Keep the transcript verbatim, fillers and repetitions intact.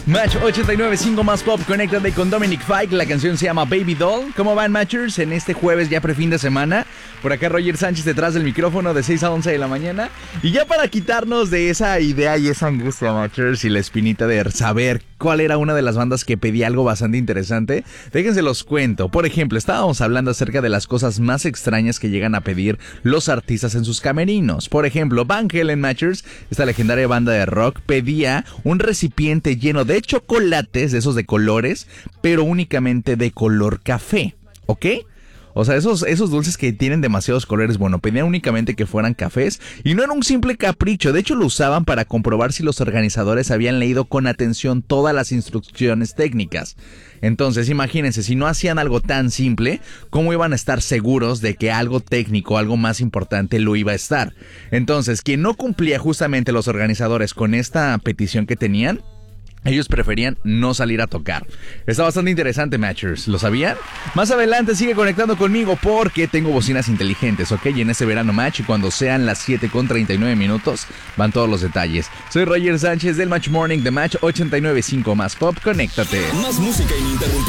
Match ochenta y nueve punto cinco más pop, conéctate con Dominic Fike. La canción se llama Baby Doll. ¿Cómo van, Matchers? En este jueves ya pre fin de semana. Por acá Roger Sánchez detrás del micrófono de seis a once de la mañana. Y ya para quitarnos de esa idea y esa angustia, Matchers, y la espinita de saber cuál era una de las bandas que pedía algo bastante interesante, déjense los cuento. Por ejemplo, estábamos hablando acerca de las cosas más extrañas que llegan a pedir los artistas en sus camerinos. Por ejemplo, Van Halen, Matchers, esta legendaria banda de rock, pedía un recipiente lleno de chocolates, de esos de colores, pero únicamente de color café, ¿ok? O sea, esos, esos dulces que tienen demasiados colores, bueno, pedían únicamente que fueran cafés y no era un simple capricho. De hecho, lo usaban para comprobar si los organizadores habían leído con atención todas las instrucciones técnicas. Entonces, imagínense, si no hacían algo tan simple, ¿cómo iban a estar seguros de que algo técnico, algo más importante, lo iba a estar? Entonces, quien no cumplía justamente los organizadores con esta petición que tenían, ellos preferían no salir a tocar. Está bastante interesante, Matchers. ¿Lo sabían? Más adelante sigue conectando conmigo porque tengo bocinas inteligentes, ¿ok? Y en ese verano Match, y cuando sean las siete con treinta y nueve minutos, van todos los detalles. Soy Roger Sánchez del Match Morning de Match ochenta y nueve punto cinco más pop. Conéctate. Más música ininterrumpida.